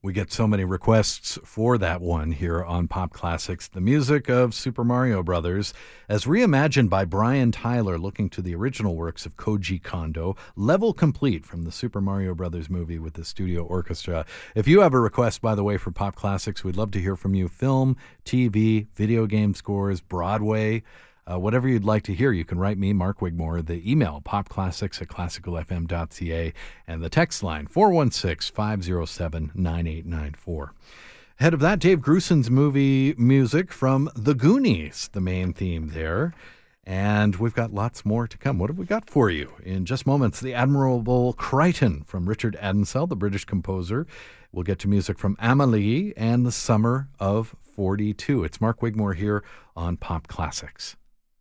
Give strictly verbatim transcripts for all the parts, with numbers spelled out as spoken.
We get so many requests for that one here on Pop Classics. The music of Super Mario Brothers, as reimagined by Brian Tyler, looking to the original works of Koji Kondo, level complete from the Super Mario Brothers movie with the studio orchestra. If you have a request, by the way, for Pop Classics, we'd love to hear from you. Film, T V, video game scores, Broadway, Uh, whatever you'd like to hear, you can write me, Mark Wigmore, the email, popclassics at classical f m dot c a, and the text line, four one six, five oh seven, nine eight nine four. Ahead of that, Dave Grusin's movie music from The Goonies, the main theme there. And we've got lots more to come. What have we got for you? In just moments, the admirable Crichton from Richard Adensell, the British composer. We'll get to music from Amelie and The Summer of forty-two. It's Mark Wigmore here on Pop Classics.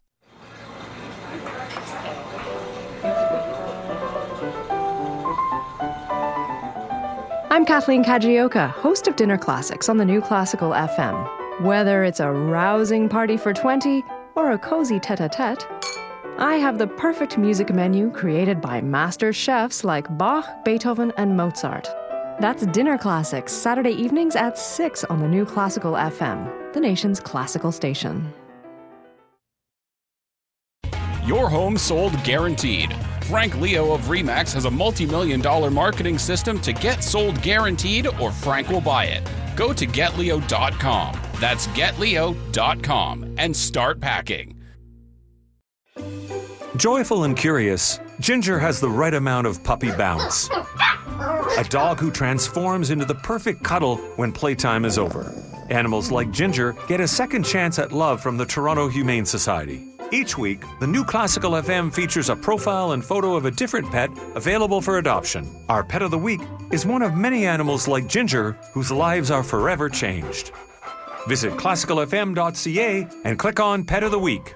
I'm Kathleen Kajioka, host of Dinner Classics on the New Classical F M. Whether it's a rousing party for twenty or a cozy tete-a-tete, I have the perfect music menu created by master chefs like Bach, Beethoven, and Mozart. That's Dinner Classics, Saturday evenings at six on the New Classical F M, the nation's classical station. Your home sold guaranteed. Frank Leo of RE/MAX has a multi-million dollar marketing system to get sold guaranteed, or Frank will buy it. Go to get leo dot com. That's get leo dot com and start packing. Joyful and curious, Ginger has the right amount of puppy bounce. A dog who transforms into the perfect cuddle when playtime is over. Animals like Ginger get a second chance at love from the Toronto Humane Society. Each week, the New Classical F M features a profile and photo of a different pet available for adoption. Our Pet of the Week is one of many animals like Ginger whose lives are forever changed. Visit classical f m dot c a and click on Pet of the Week.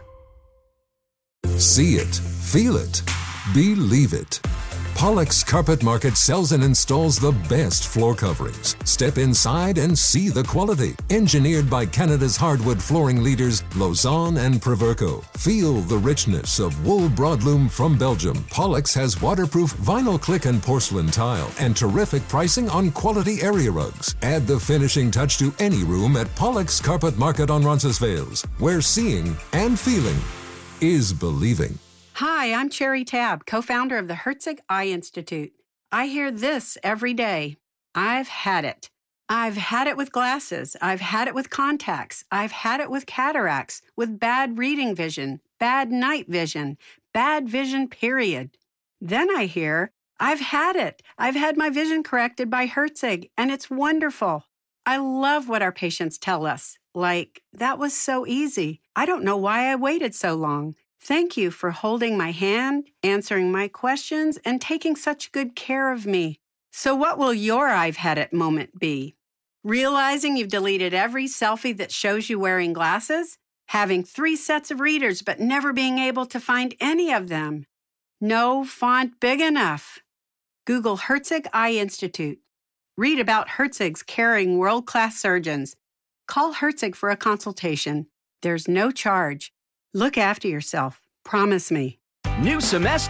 See it, feel it, believe it. Pollock's Carpet Market sells and installs the best floor coverings. Step inside and see the quality. Engineered by Canada's hardwood flooring leaders, Lausanne and Proverco. Feel the richness of wool broadloom from Belgium. Pollock's has waterproof vinyl click and porcelain tile and terrific pricing on quality area rugs. Add the finishing touch to any room at Pollock's Carpet Market on Roncesvalles, where seeing and feeling is believing. Hi, I'm Cherry Tabb, co-founder of the Herzig Eye Institute. I hear this every day. I've had it. I've had it with glasses. I've had it with contacts. I've had it with cataracts, with bad reading vision, bad night vision, bad vision, period. Then I hear, I've had it. I've had my vision corrected by Herzig, and it's wonderful. I love what our patients tell us. Like, that was so easy. I don't know why I waited so long. Thank you for holding my hand, answering my questions, and taking such good care of me. So what will your I've had it moment be? Realizing you've deleted every selfie that shows you wearing glasses? Having three sets of readers but never being able to find any of them? No font big enough? Google Herzig Eye Institute. Read about Herzig's caring world-class surgeons. Call Herzig for a consultation. There's no charge. Look after yourself. Promise me. New semester.